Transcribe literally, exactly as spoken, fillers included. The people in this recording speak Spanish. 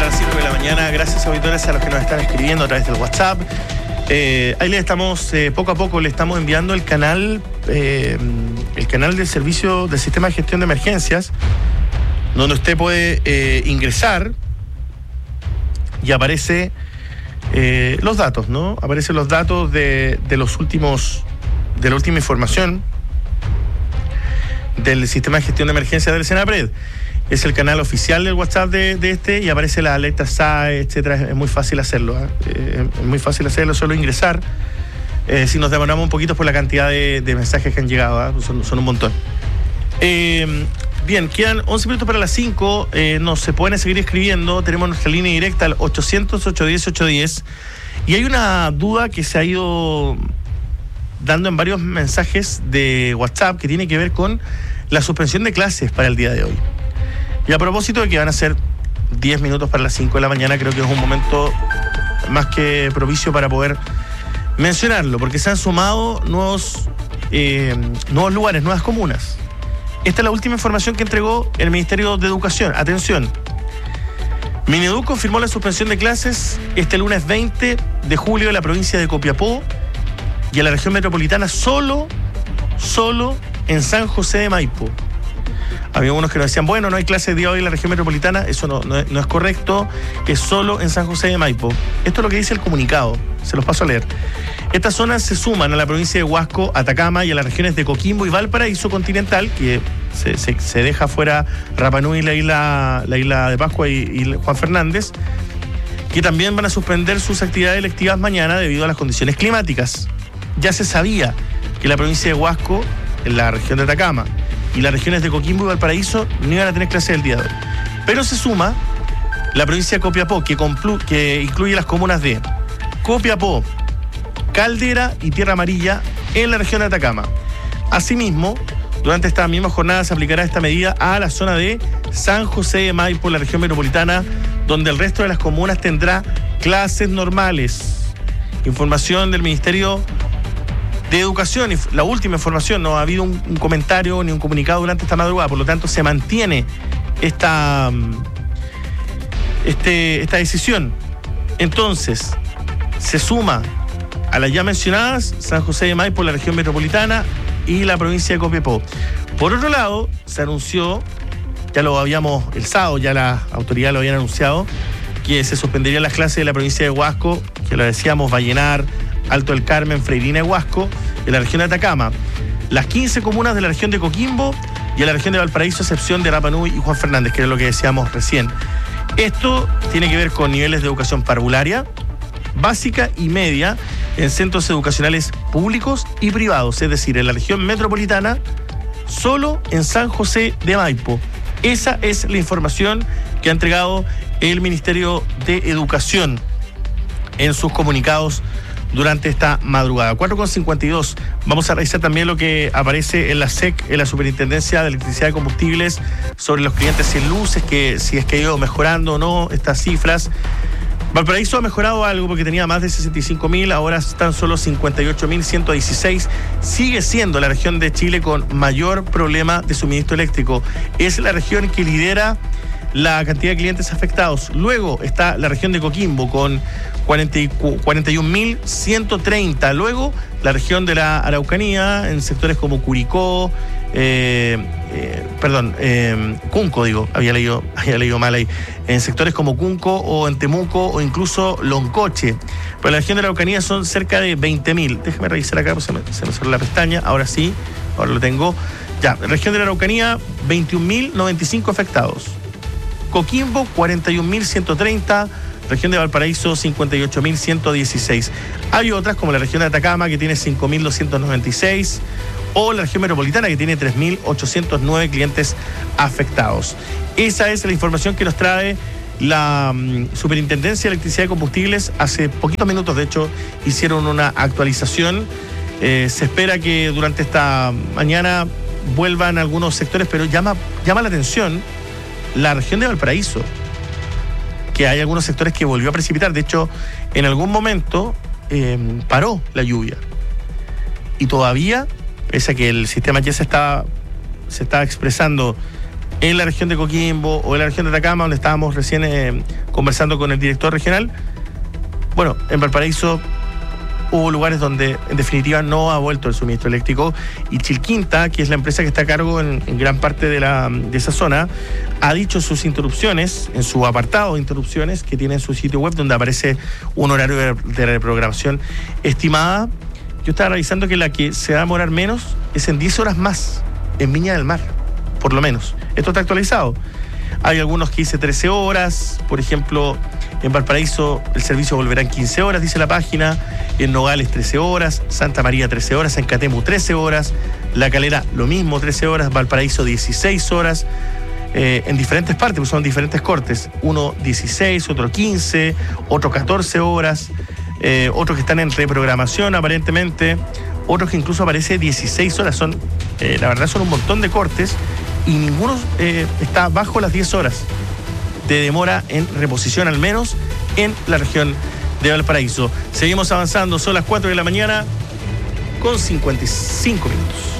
las cinco de la mañana. Gracias, auditores, a los que nos están escribiendo a través del WhatsApp. Eh, ahí le estamos, eh, poco a poco le estamos enviando el canal, eh, el canal del servicio del sistema de gestión de emergencias, donde usted puede eh, ingresar y aparece eh, los datos, ¿no? Aparecen los datos de, de los últimos, de la última información del sistema de gestión de emergencias del Senapred. Es el canal oficial del WhatsApp de, de este y aparece la alerta S A E, etcétera. Es muy fácil hacerlo, ¿eh? Eh, es muy fácil hacerlo, solo ingresar. Eh, si nos demoramos un poquito por la cantidad de, de mensajes que han llegado, ¿eh? son, son un montón. Eh, bien, quedan once minutos para las cinco. Eh, nos se pueden seguir escribiendo. Tenemos nuestra línea directa al ochocientos, ochocientos diez, ochocientos diez. Y hay una duda que se ha ido dando en varios mensajes de WhatsApp que tiene que ver con la suspensión de clases para el día de hoy. Y a propósito de que van a ser diez minutos para las cinco de la mañana, creo que es un momento más que propicio para poder mencionarlo, porque se han sumado nuevos, eh, nuevos lugares, nuevas comunas. Esta es la última información que entregó el Ministerio de Educación. Atención. Mineduc confirmó la suspensión de clases este lunes veinte de julio en la provincia de Copiapó y en la región metropolitana solo, solo en San José de Maipo. Había unos que nos decían, bueno, no hay clases de hoy en la región metropolitana. Eso no, no, no es correcto, es solo en San José de Maipo. Esto es lo que dice el comunicado, se los paso a leer. Estas zonas se suman a la provincia de Huasco, Atacama y a las regiones de Coquimbo y Valparaíso continental, que se, se, se deja fuera Rapa Nui, la isla, la isla de Pascua y, y Juan Fernández, que también van a suspender sus actividades electivas mañana debido a las condiciones climáticas. Ya se sabía que la provincia de Huasco, en la región de Atacama, y las regiones de Coquimbo y Valparaíso no iban a tener clases el día de hoy. Pero se suma la provincia de Copiapó, que, complu- que incluye las comunas de Copiapó, Caldera y Tierra Amarilla en la región de Atacama. Asimismo, durante esta misma jornada se aplicará esta medida a la zona de San José de Maipo, la región metropolitana, donde el resto de las comunas tendrá clases normales. Información del Ministerio de Educación, la última información, no ha habido un, un comentario ni un comunicado durante esta madrugada, por lo tanto se mantiene esta, este, esta decisión. Entonces, se suma a las ya mencionadas San José de Maipo, la región metropolitana y la provincia de Copiapó. Por otro lado, se anunció, ya lo habíamos, el sábado ya las autoridades lo habían anunciado, que se suspenderían las clases de la provincia de Huasco, que lo decíamos, Vallenar, Alto del Carmen, Freirina y Huasco, de la región de Atacama, las quince comunas de la región de Coquimbo y en la región de Valparaíso, a excepción de Rapa Nui y Juan Fernández, que era lo que decíamos recién. Esto tiene que ver con niveles de educación parvularia, básica y media en centros educacionales públicos y privados, es decir, en la región metropolitana, solo en San José de Maipo. Esa es la información que ha entregado el Ministerio de Educación en sus comunicados durante esta madrugada. cuatro con cincuenta y dos. Vamos a revisar también lo que aparece en la S E C, en la Superintendencia de Electricidad y Combustibles, sobre los clientes sin luces, que si es que ha ido mejorando o no estas cifras. Valparaíso ha mejorado algo porque tenía más de sesenta y cinco mil, ahora están solo cincuenta y ocho mil ciento dieciséis. Sigue siendo la región de Chile con mayor problema de suministro eléctrico. Es la región que lidera la cantidad de clientes afectados. Luego está la región de Coquimbo con cuarenta y un mil ciento treinta. Luego la región de la Araucanía en sectores como Curicó, eh, eh, perdón, eh, Cunco, digo, había leído, había leído mal ahí, en sectores como Cunco o en Temuco o incluso Loncoche. Pero la región de la Araucanía son cerca de veinte mil. Déjame revisar acá, pues se me, se me cerró la pestaña. Ahora sí, ahora lo tengo. Ya, región de la Araucanía, veintiún mil noventa y cinco afectados. Coquimbo, cuarenta y un mil ciento treinta, región de Valparaíso, cincuenta y ocho mil ciento dieciséis. Hay otras, como la región de Atacama, que tiene cinco mil doscientos noventa y seis, o la región metropolitana, que tiene tres mil ochocientos nueve clientes afectados. Esa es la información que nos trae la um, Superintendencia de Electricidad y Combustibles. Hace poquitos minutos, de hecho, hicieron una actualización. Eh, se espera que durante esta mañana vuelvan algunos sectores, pero llama, llama la atención la región de Valparaíso, que hay algunos sectores que volvió a precipitar. De hecho, en algún momento eh, paró la lluvia. Y todavía, pese a que el sistema ya se está, se está expresando en la región de Coquimbo o en la región de Atacama, donde estábamos recién eh, conversando con el director regional. Bueno, en Valparaíso hubo lugares donde en definitiva no ha vuelto el suministro eléctrico, y Chilquinta, que es la empresa que está a cargo en, en gran parte de, la, de esa zona, ha dicho sus interrupciones, en su apartado de interrupciones que tiene en su sitio web, donde aparece un horario de, de reprogramación estimada. Yo estaba revisando que la que se va a demorar menos es en diez horas más en Viña del Mar, por lo menos. Esto está actualizado. Hay algunos que dice trece horas, por ejemplo, en Valparaíso el servicio volverá en quince horas, dice la página, en Nogales trece horas, Santa María trece horas, en Catemu trece horas, La Calera lo mismo, trece horas, Valparaíso dieciséis horas, eh, en diferentes partes, pues son diferentes cortes, uno dieciséis, otro quince, otro catorce horas, eh, otros que están en reprogramación aparentemente, otros que incluso aparece dieciséis horas, son, eh, la verdad son un montón de cortes, y ninguno eh, está bajo las diez horas de demora en reposición, al menos en la región de Valparaíso. Seguimos avanzando, son las cuatro de la mañana con cincuenta y cinco minutos.